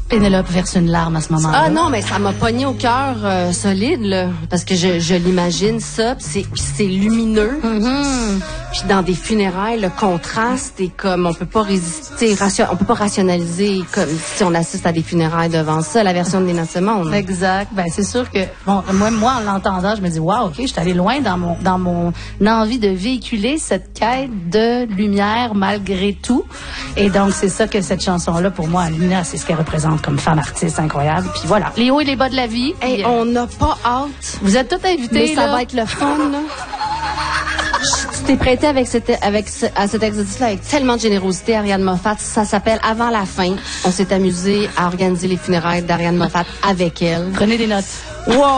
Pénélope verse une larme à ce moment-là. Ah non, mais ça m'a pogné au cœur solide, là. Parce que je l'imagine ça, puis c'est lumineux. Puis dans des funérailles, le contraste est comme, on peut pas résister, on peut pas rationaliser comme si on assiste à des funérailles devant ça, la version de Nina Simone. Exact. Ben, c'est sûr que, bon, moi, en l'entendant, je me dis, wow, OK, je suis allée loin dans mon envie de véhiculer cette quête de lumière malgré tout. Et donc, c'est ça que cette chanson-là, pour moi, Nina, c'est ce qu'elle représente comme femme artiste incroyable. Puis voilà, les hauts et les bas de la vie. Hey, on n'a pas hâte. Vous êtes tous invités, mais ça là. va être le fun, là. Tu t'es prêté à cet exercice-là avec tellement de générosité, Ariane Moffat. Ça s'appelle Avant la fin. On s'est amusé à organiser les funérailles d'Ariane Moffat avec elle. Prenez des notes. Wow!